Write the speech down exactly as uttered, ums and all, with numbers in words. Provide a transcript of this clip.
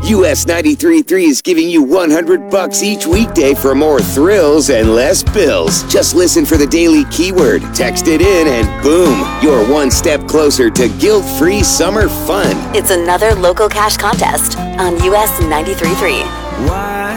U S ninety-three point three is giving you one hundred bucks each weekday for more thrills and less bills. Just listen for the daily keyword, text it in, and boom, you're one step closer to guilt-free summer fun. It's another local cash contest on U S ninety-three point three. Why